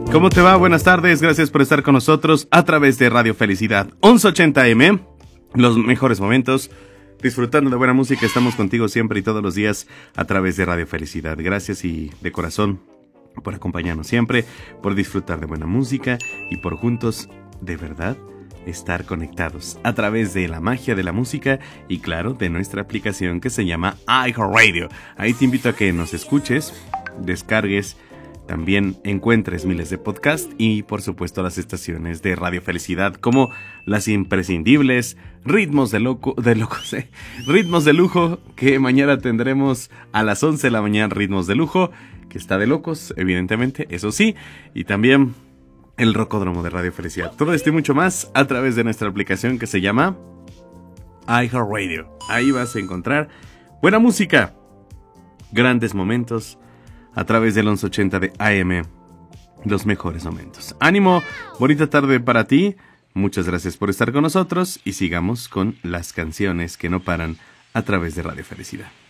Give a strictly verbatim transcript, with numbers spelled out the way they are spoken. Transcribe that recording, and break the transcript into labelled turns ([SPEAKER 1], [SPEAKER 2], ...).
[SPEAKER 1] ¿Cómo te va? Buenas tardes, gracias por estar con nosotros a través de Radio Felicidad once ochenta A M, los mejores momentos, disfrutando de buena música. Estamos contigo siempre y todos los días a través de Radio Felicidad. Gracias y de corazón por acompañarnos siempre, por disfrutar de buena música y por juntos, de verdad, estar conectados a través de la magia de la música y claro, de nuestra aplicación que se llama iHeartRadio. Ahí te invito a que nos escuches, descargues, también encuentres miles de podcasts y por supuesto las estaciones de Radio Felicidad como las imprescindibles Ritmos de Loco, de Locos, eh, Ritmos de Lujo, que mañana tendremos a las once de la mañana Ritmos de Lujo, que está de locos, evidentemente, eso sí, y también el Rocódromo de Radio Felicidad. Todo esto y mucho más a través de nuestra aplicación que se llama iHeartRadio. Ahí vas a encontrar buena música, grandes momentos, a través del once ochenta de A M, los mejores momentos. Ánimo, bonita tarde para ti, muchas gracias por estar con nosotros y sigamos con las canciones que no paran a través de Radio Felicidad.